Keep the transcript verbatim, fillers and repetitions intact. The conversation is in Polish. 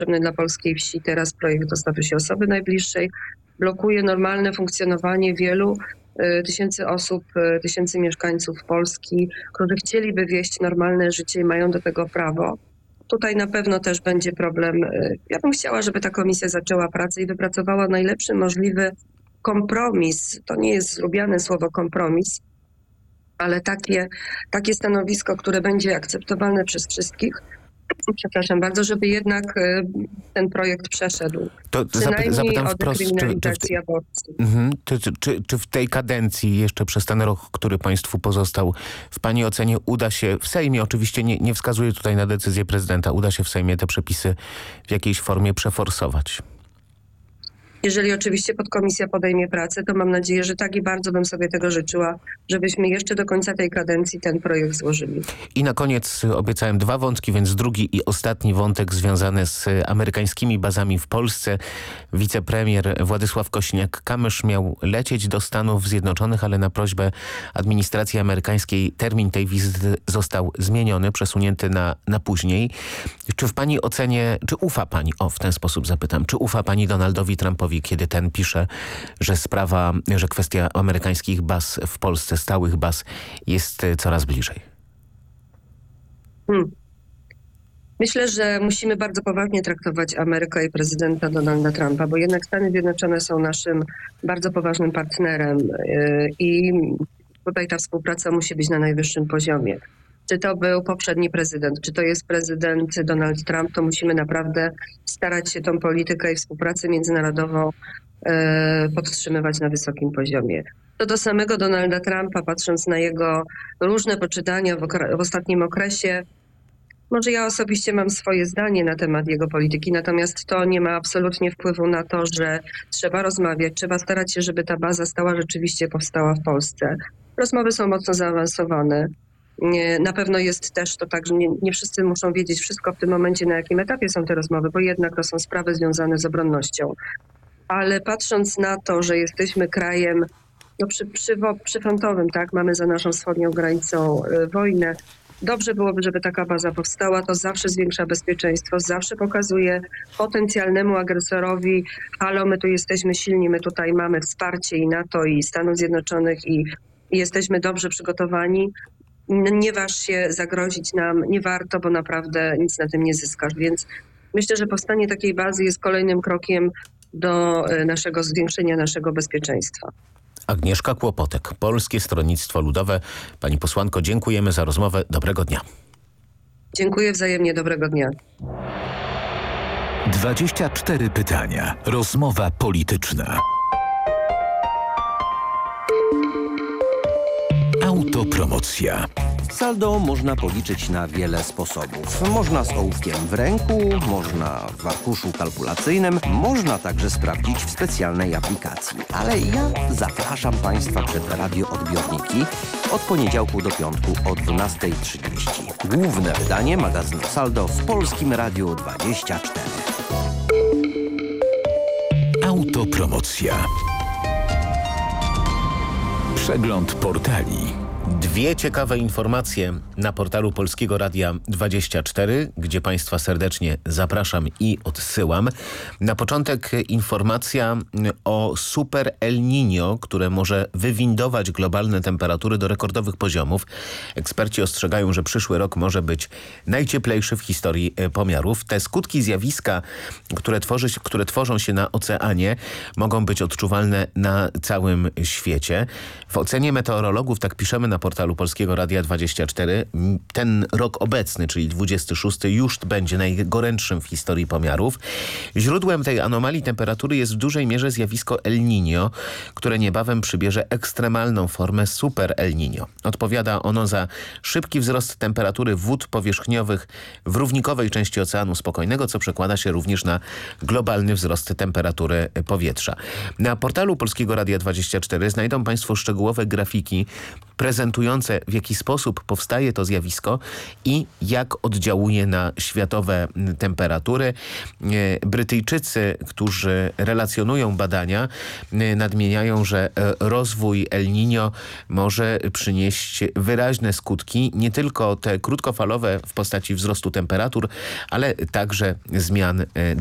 potrzebny dla polskiej wsi. Teraz projekt o statusie osoby najbliższej blokuje normalne funkcjonowanie wielu tysięcy osób, tysięcy mieszkańców Polski, którzy chcieliby wieść normalne życie i mają do tego prawo. Tutaj na pewno też będzie problem. Ja bym chciała, żeby ta komisja zaczęła pracę i wypracowała najlepszy możliwy kompromis. To nie jest lubiane słowo kompromis, ale takie, takie stanowisko, które będzie akceptowalne przez wszystkich. Przepraszam bardzo, żeby jednak ten projekt przeszedł. To Przynajmniej zapytam o wprost, dekryminalizacji czy, czy, aborcji. mhm, czy, czy, czy w tej kadencji, jeszcze przez ten rok, który państwu pozostał, w pani ocenie uda się w Sejmie, oczywiście nie, nie wskazuję tutaj na decyzję prezydenta, uda się w Sejmie te przepisy w jakiejś formie przeforsować? Jeżeli oczywiście podkomisja podejmie pracę, to mam nadzieję, że tak i bardzo bym sobie tego życzyła, żebyśmy jeszcze do końca tej kadencji ten projekt złożyli. I na koniec obiecałem dwa wątki, więc drugi i ostatni wątek związany z amerykańskimi bazami w Polsce. Wicepremier Władysław Kosiniak-Kamysz miał lecieć do Stanów Zjednoczonych, ale na prośbę administracji amerykańskiej termin tej wizyty został zmieniony, przesunięty na, na później. Czy w pani ocenie, czy ufa pani, o w ten sposób zapytam, czy ufa pani Donaldowi Trumpowi, kiedy ten pisze, że sprawa, że kwestia amerykańskich baz w Polsce, stałych baz, jest coraz bliżej? Hmm. Myślę, że musimy bardzo poważnie traktować Amerykę i prezydenta Donalda Trumpa, bo jednak Stany Zjednoczone są naszym bardzo poważnym partnerem i tutaj ta współpraca musi być na najwyższym poziomie. Czy to był poprzedni prezydent, czy to jest prezydent Donald Trump, to musimy naprawdę starać się tą politykę i współpracę międzynarodową e, podtrzymywać na wysokim poziomie. To do samego Donalda Trumpa, patrząc na jego różne poczytania w, okre- w ostatnim okresie, może ja osobiście mam swoje zdanie na temat jego polityki, natomiast to nie ma absolutnie wpływu na to, że trzeba rozmawiać, trzeba starać się, żeby ta baza stała rzeczywiście powstała w Polsce. Rozmowy są mocno zaawansowane. Na pewno jest też to tak, że nie, nie wszyscy muszą wiedzieć wszystko w tym momencie, na jakim etapie są te rozmowy, bo jednak to są sprawy związane z obronnością. Ale patrząc na to, że jesteśmy krajem no, przy, przy, przyfrontowym, tak, mamy za naszą wschodnią granicą y, wojnę, dobrze byłoby, żeby taka baza powstała, to zawsze zwiększa bezpieczeństwo, zawsze pokazuje potencjalnemu agresorowi, halo, my tu jesteśmy silni, my tutaj mamy wsparcie i NATO, i Stanów Zjednoczonych, i, i jesteśmy dobrze przygotowani. Nie waż się zagrozić nam, nie warto, bo naprawdę nic na tym nie zyskasz. Więc myślę, że powstanie takiej bazy jest kolejnym krokiem do naszego zwiększenia naszego bezpieczeństwa. Agnieszka Kłopotek, Polskie Stronnictwo Ludowe. Pani posłanko, dziękujemy za rozmowę. Dobrego dnia. Dziękuję wzajemnie. Dobrego dnia. dwadzieścia cztery pytania. Rozmowa polityczna. Autopromocja. Saldo można policzyć na wiele sposobów. Można z ołówkiem w ręku, można w arkuszu kalkulacyjnym, można także sprawdzić w specjalnej aplikacji. Ale ja zapraszam Państwa przed radioodbiorniki od poniedziałku do piątku o dwunasta trzydzieści. Główne wydanie magazynu Saldo w Polskim Radiu dwadzieścia cztery. Autopromocja. Przegląd portali. Dwie ciekawe informacje na portalu Polskiego Radia dwadzieścia cztery, gdzie Państwa serdecznie zapraszam i odsyłam. Na początek informacja o super El Niño, które może wywindować globalne temperatury do rekordowych poziomów. Eksperci ostrzegają, że przyszły rok może być najcieplejszy w historii pomiarów. Te skutki zjawiska, które, tworzy, które tworzą się na oceanie, mogą być odczuwalne na całym świecie. W ocenie meteorologów, tak piszemy na portalu Polskiego Radia dwadzieścia cztery, ten rok obecny, czyli dwudziesty szósty, już będzie najgorętszym w historii pomiarów. Źródłem tej anomalii temperatury jest w dużej mierze zjawisko El Niño, które niebawem przybierze ekstremalną formę super El Niño. Odpowiada ono za szybki wzrost temperatury wód powierzchniowych w równikowej części Oceanu Spokojnego, co przekłada się również na globalny wzrost temperatury powietrza. Na portalu Polskiego Radia dwadzieścia cztery znajdą Państwo szczegółowe grafiki prezentujące, w jaki sposób powstaje to zjawisko i jak oddziałuje na światowe temperatury. Brytyjczycy, którzy relacjonują badania, nadmieniają, że rozwój El Niño może przynieść wyraźne skutki, nie tylko te krótkofalowe w postaci wzrostu temperatur, ale także zmian